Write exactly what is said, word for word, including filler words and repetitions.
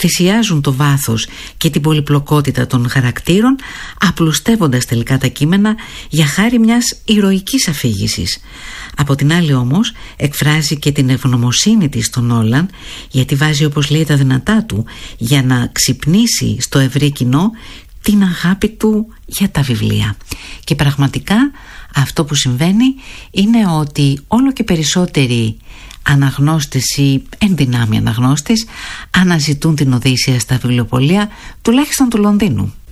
θυσιάζουν το βάθος και την πολυπλοκότητα των χαρακτήρων, απλουστεύοντας τελικά τα κείμενα για χάρη μιας ηρωικής αφήγησης. Από την άλλη όμως εκφράζει και την ευγνωμοσύνη της στον Νόλαν, γιατί βάζει, όπως λέει, τα δυνατά του για να ξυπνήσει στο ευρύ κοινό την αγάπη του για τα βιβλία. Και πραγματικά αυτό που συμβαίνει είναι ότι όλο και περισσότεροι αναγνώστες ή ενδυνάμει αναγνώστες αναζητούν την Οδύσσεια στα βιβλιοπωλεία, τουλάχιστον του Λονδίνου.